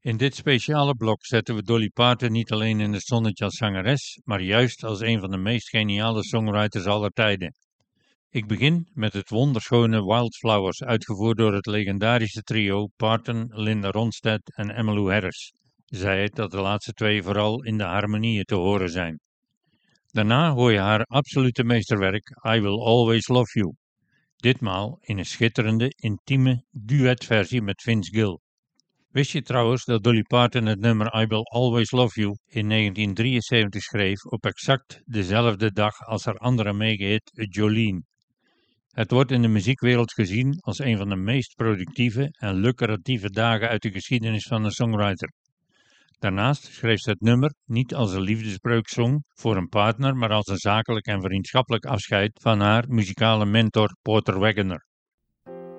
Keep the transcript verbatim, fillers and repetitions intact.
In dit speciale blok zetten we Dolly Parton niet alleen in het zonnetje als zangeres, maar juist als een van de meest geniale songwriters aller tijden. Ik begin met het wonderschone Wildflowers, uitgevoerd door het legendarische trio Parton, Linda Ronstadt en Emmylou Harris. Zij het dat de laatste twee vooral in de harmonieën te horen zijn. Daarna hoor je haar absolute meesterwerk I Will Always Love You. Ditmaal in een schitterende, intieme duetversie met Vince Gill. Wist je trouwens dat Dolly Parton het nummer I Will Always Love You in negentien drieënzeventig schreef op exact dezelfde dag als haar andere megahit Jolene? Het wordt in de muziekwereld gezien als een van de meest productieve en lucratieve dagen uit de geschiedenis van een songwriter. Daarnaast schreef ze het nummer niet als een liefdesbreuksong voor een partner, maar als een zakelijk en vriendschappelijk afscheid van haar muzikale mentor Porter Wagoner.